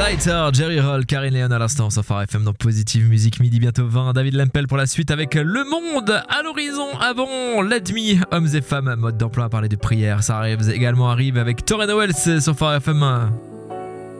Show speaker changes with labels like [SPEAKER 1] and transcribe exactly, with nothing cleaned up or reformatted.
[SPEAKER 1] Lighter, Jerry Roll, Karine Léon à l'instant sur Phare F M dans Positive Musique, midi bientôt vingt. David Lempel pour la suite avec Le Monde à l'horizon. Avant, Let Me, hommes et femmes, mode d'emploi à parler de prière. Ça arrive également arrive avec Torren Wells sur Phare F M.